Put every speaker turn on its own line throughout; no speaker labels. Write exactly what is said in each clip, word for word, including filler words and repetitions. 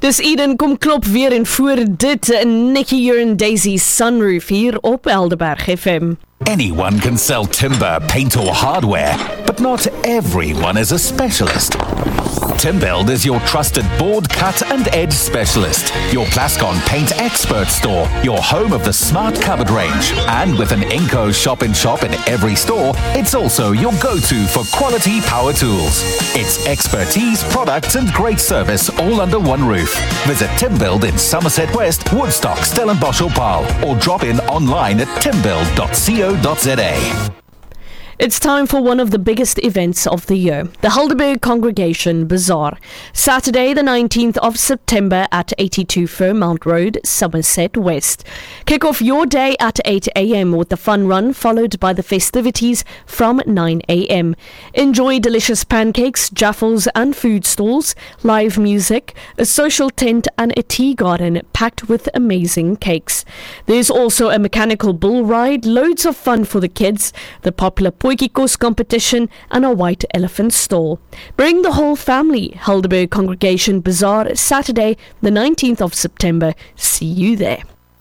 Dis Eden, kom klop weer en voor dit Nicky hier en Daisy Sunroof hier op Helderberg F M.
Anyone can sell timber, paint or hardware, but not everyone is a specialist. Timbuild is your trusted board, cut and edge specialist, your Plascon paint expert store, your home of the smart cupboard range. And with an Inco shop-in-shop in every store, it's also your go-to for quality power tools. It's expertise, products and great service all under one roof. Visit Timbuild in Somerset West, Woodstock, Stellenbosch or Paarl, or drop in online at timbuild dot co dot za.
It's time for one of the biggest events of the year, the Helderberg Congregation Bazaar. Saturday the nineteenth of September at eighty-two Fairmount Road, Somerset West. Kick off your day at eight a.m. with the fun run followed by the festivities from nine a.m. Enjoy delicious pancakes, jaffles and food stalls, live music, a social tent and a tea garden packed with amazing cakes. There's also a mechanical bull ride, loads of fun for the kids, the popular Potjiekos competition and a white elephant stall. Bring the whole family. Helderberg Congregation Bazaar, Saturday the nineteenth of September. See you there.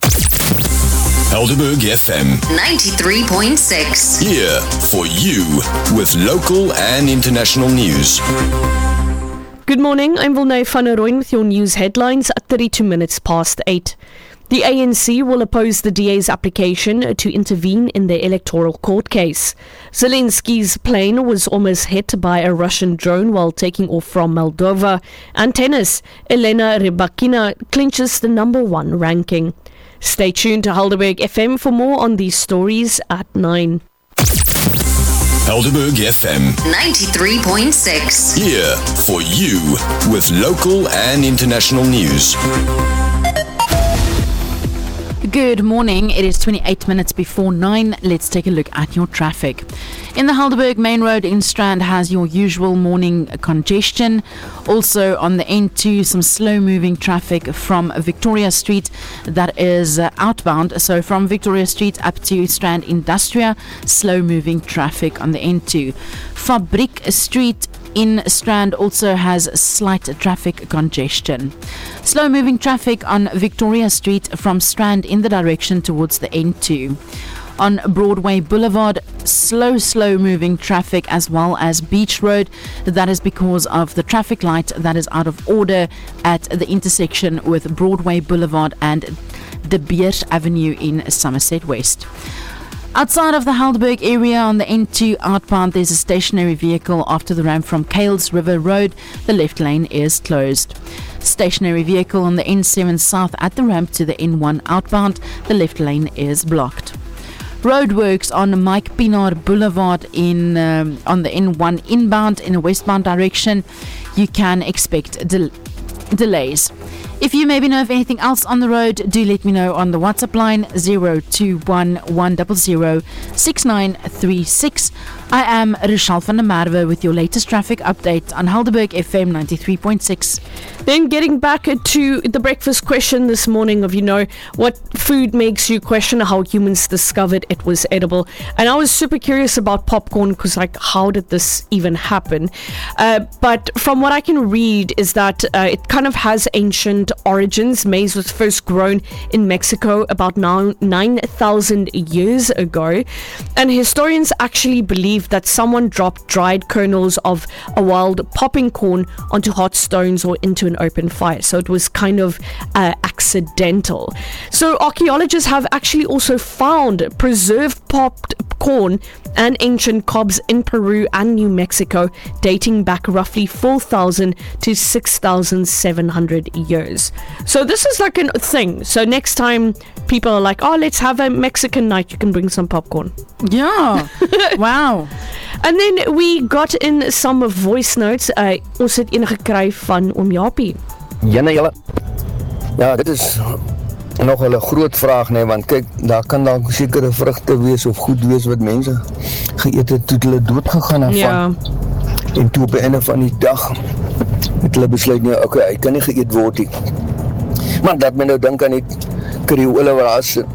Helderberg F M
ninety-three point six.
Here for you with local and international news.
Good morning, I'm Wilne van der Rooyen with your news headlines at thirty-two minutes past eight. The A N C will oppose the D A's application to intervene in the electoral court case. Zelensky's plane was almost hit by a Russian drone while taking off from Moldova. And tennis, Elena Rybakina clinches the number one ranking. Stay tuned to Helderberg F M for more on these stories at nine.
Helderberg F M
ninety-three point six.
Here for you with local and international news.
Good morning. It is twenty-eight minutes before nine. Let's take a look at your traffic. In the Helderberg Main Road in Strand has your usual morning congestion. Also on the N two, some slow-moving traffic from Victoria Street that is uh, outbound. So from Victoria Street up to Strand Industria, slow-moving traffic on the N two. Fabriek Street in Strand also has slight traffic congestion. Slow-moving traffic on Victoria Street from Strand in the direction towards the N two. On Broadway Boulevard, slow, slow-moving traffic as well as Beach Road. That is because of the traffic light that is out of order at the intersection with Broadway Boulevard and De Beers Avenue in Somerset West. Outside of the Helderberg area on the N two outbound, there's a stationary vehicle after the ramp from Kales River Road. The left lane is closed. Stationary vehicle on the N seven south at the ramp to the N one outbound. The left lane is blocked. Roadworks on Mike Pienaar Boulevard in um, on the N one inbound in a westbound direction. You can expect del- delays. If you maybe know of anything else on the road, do let me know on the WhatsApp line zero two one one zero zero six nine three six. I am Rochelle van der Merwe with your latest traffic update on Helderberg F M ninety-three point six.
Then getting back to the breakfast question this morning of, you know, what food makes you question how humans discovered it was edible. And I was super curious about popcorn because, like, how did this even happen? Uh, but from what I can read is that uh, it kind of has ancient origins. Maize was first grown in Mexico about nine thousand years ago. And historians actually believe that someone dropped dried kernels of a wild popping corn onto hot stones or into an open fire. So it was kind of uh, accidental. So archaeologists have actually also found preserved popped corn and ancient cobs in Peru and New Mexico dating back roughly four thousand to six thousand seven hundred years. So this is like a thing. So next time people are like, oh, let's have a Mexican night, you can bring some popcorn.
Yeah. Wow.
And then we got in some voice notes. Uh, ons het een gekry van Oom Japie.
Jenne julle. Ja, dit is nog 'n groot vraag, nee, want kyk, daar kan dalk sekere vrugte wees of goed wees wat mense geëet het toe hulle dood gegaan het.
Ja.
En toe op die einde van die dag het hulle besluit, nee, okay, hy kan nie geëet word nie. Maar dat men nou dink aan die kreole wat daar sit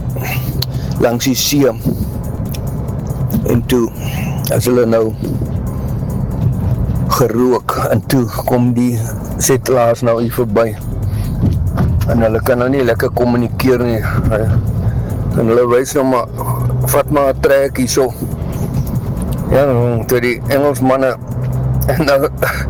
langs die see. En toe as hulle nou gerook en toe kom die setelaars nou hier verby. en hulle kan nou nie lekker kommunikeer nie. En hulle wys nou maar, vat maar 'n trek hierso. Ja, toe die Engelsmanne en nou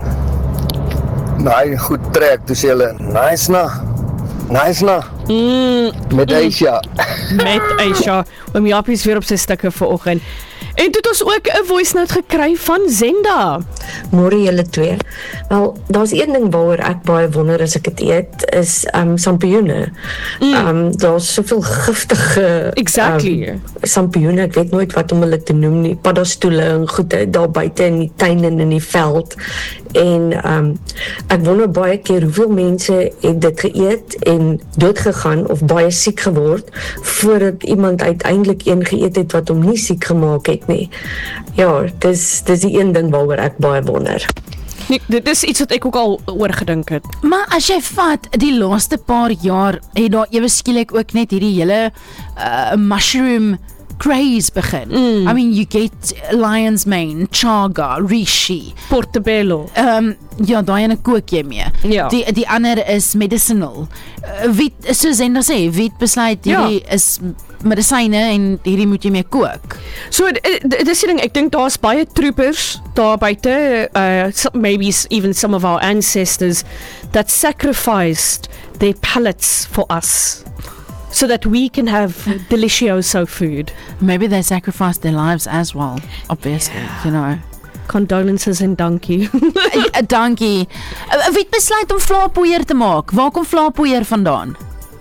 nou goed trek, toe sê hulle, nice na, nice na,
Mm,
met Aisha.
met Aisha, oom Jaapie is weer op sy stukke vanoggend. En toe het ons ook 'n voice note gekry van Zenda.
Môre julle twee. Wel, daar's een ding waaroor ek baie wonder as ek dit eet, is um sampioene. Mm. Um daar's soveel giftige
Exactly.
um, sampioene, ek weet nooit wat om hulle te noem nie. Paddastoele en goede daar buite in die tuin en in die veld. En um ek wonder baie keer hoeveel mense het dit geëet en dood gegaan of baie siek geword voordat iemand uiteindelik een geëet het wat hom nie siek gemaak het nie. Ja, dis dis die een ding waaroor ek baie wonder.
Nee, dit is iets wat ek ook al oor gedink het.
Maar as jy vat, die laaste paar jaar het daar ewe skielik ook net hierdie hele uh, mushroom craze begin. Mm. I mean, you get lion's mane, chaga, reishi,
Portobello.
um, ja, daai ene kook jy mee.
Ja.
Die die ander is medicinal. Uh, wie soos Zenda sê, wie het besluit hierdie ja. is medisyne en hierdie moet jy mee kook.
So, dit is die ding, ek dink daar's baie troopers daar buite, uh, some, maybe even some of our ancestors, that sacrificed their palates for us, so that we can have delicioso food.
Maybe they sacrificed their lives as well, obviously, yeah. you know.
Condolences en dankie.
uh, dankie. Uh, wie het besluit om vlaapoeier te maak? Waar kom vlaapoeier vandaan?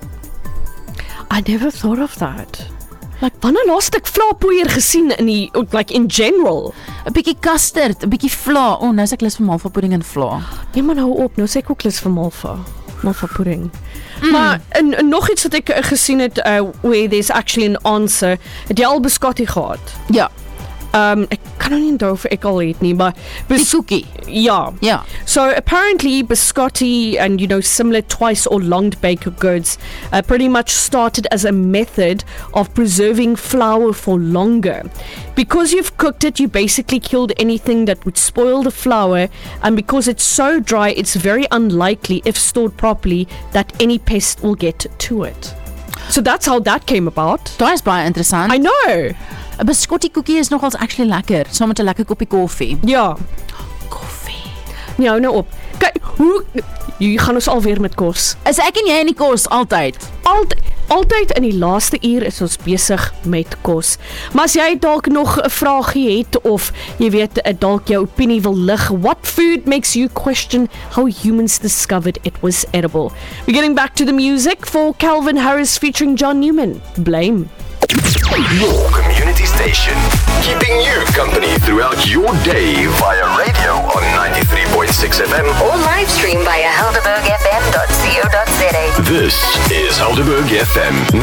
I never thought of that. Like, wanneer laas het ek vlaapoeier gesien in die, like in general?
'n Bietjie custard, 'n bietjie vla. O, oh, nou is ek lus vir malva pudding en vla.
Nee man, hou op, nou sê ek ook lus vir malva. Malva pudding. Mm. Maar en, en nog iets wat ek uh, gesien het, uh, where there's actually an answer, het jy al biscotti gehad?
Ja.
Um, ek kan nou nie onthou of ek al het nie, maar
Die koekie.
Ja.
Ja.
So apparently biscotti and, you know, similar twice or longed baked goods uh, pretty much started as a method of preserving flour for longer. Because you've cooked it, you basically killed anything that would spoil the flour, and because it's so dry, it's very unlikely, if stored properly, that any pest will get to it. So that's how that came about.
Daai is baie interessant.
I know.
'n Biscotti koekie is nogals actually lekker, saam met 'n lekker koppie koffie.
Ja.
Koffie.
Ja, nou op. Kyk, hoe jy gaan ons alweer met kos.
Is ek en jy in die kos altyd?
Altyd altyd in die laaste uur is ons besig met kos. Maar as jy dalk nog 'n vraagie het of jy weet dalk jou opinie wil lig, what food makes you question how humans discovered it was edible? We're getting back to the music for Calvin Harris featuring John Newman. Blame.
Your community station, keeping you company throughout your day via radio on ninety-three point six F M
Or live stream via helderberg f m dot co dot za.
This is Helderberg F M